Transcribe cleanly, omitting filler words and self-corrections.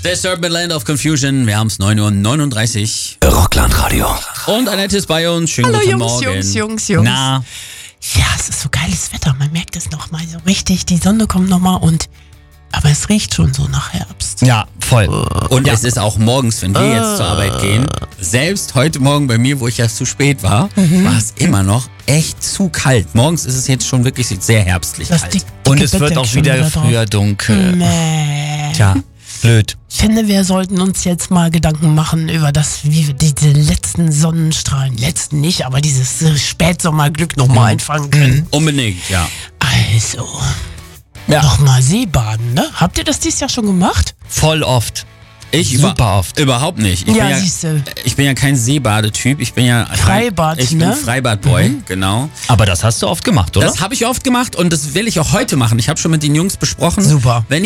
Disturbed Land of Confusion. Wir haben es 9:39 Uhr. Rockland-Radio. Und Annette ist bei uns. Schönen Hallo guten Jungs, Morgen. Jungs. Na, Ja, es ist so geiles Wetter. Man merkt es nochmal so richtig. Die Sonne kommt nochmal aber es riecht schon so nach Herbst. Ja, voll. und es ist auch morgens, wenn wir jetzt zur Arbeit gehen. Selbst heute Morgen bei mir, wo ich ja zu spät war, war es immer noch echt zu kalt. Morgens ist es jetzt schon wirklich sehr herbstlich Das kalt. dicke Und es wird Bettdeck auch schon wieder drauf. früher dunkel. Nee. Tja, blöd. Ich finde, wir sollten uns jetzt mal Gedanken machen über wie wir diese letzten Sonnenstrahlen, letzten nicht, aber dieses Spätsommerglück nochmal einfangen können. Unbedingt, ja. Also, Ja. nochmal Seebaden, ne? Habt ihr das dieses Jahr schon gemacht? Voll oft. Ich Super oft. Überhaupt nicht. Ja, siehste. Ich bin ja kein Seebadetyp. Ich bin ja Freibad, Ich bin ne? Freibadboy, genau. Aber das hast du oft gemacht, oder? Das habe ich oft gemacht und das will ich auch heute machen. Ich habe schon mit den Jungs besprochen. Super. Wenn